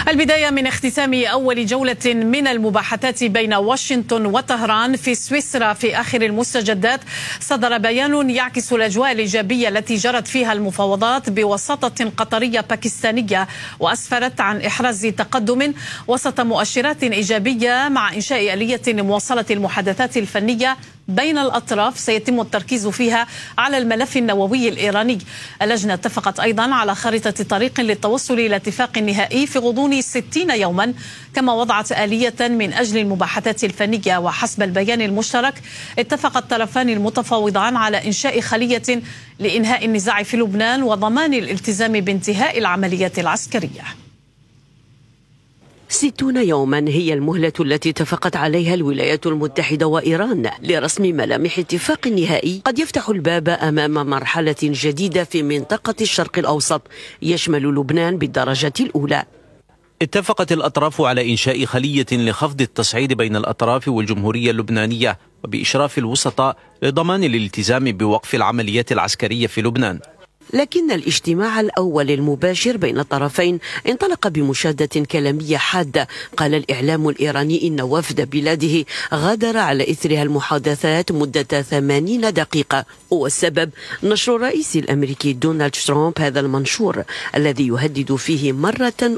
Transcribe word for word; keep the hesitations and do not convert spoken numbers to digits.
البداية من اختتام أول جولة من المباحثات بين واشنطن وطهران في سويسرا في آخر المستجدات. صدر بيان يعكس الأجواء الإيجابية التي جرت فيها المفاوضات بوساطة قطرية باكستانية، وأسفرت عن إحراز تقدم وسط مؤشرات إيجابية مع إنشاء آلية لمواصلة المحادثات الفنية بين الأطراف سيتم التركيز فيها على الملف النووي الإيراني. اللجنة اتفقت أيضا على خارطة طريق للتوصل إلى اتفاق نهائي في غضون ستين يوما، كما وضعت آلية من أجل المباحثات الفنية. وحسب البيان المشترك اتفق الطرفان المتفاوضان على إنشاء خلية لإنهاء النزاع في لبنان وضمان الالتزام بانتهاء العمليات العسكرية. ستون يوما هي المهلة التي اتفقت عليها الولايات المتحدة وإيران لرسم ملامح اتفاق نهائي قد يفتح الباب أمام مرحلة جديدة في منطقة الشرق الأوسط يشمل لبنان بالدرجة الأولى. اتفقت الأطراف على إنشاء خلية لخفض التصعيد بين الأطراف والجمهورية اللبنانية وبإشراف الوسطاء لضمان الالتزام بوقف العمليات العسكرية في لبنان. لكن الاجتماع الأول المباشر بين الطرفين انطلق بمشادة كلامية حادة. قال الإعلام الإيراني إن وفد بلاده غادر على إثرها المحادثات مدة ثمانين دقيقة، والسبب نشر الرئيس الأمريكي دونالد ترامب هذا المنشور الذي يهدد فيه مرة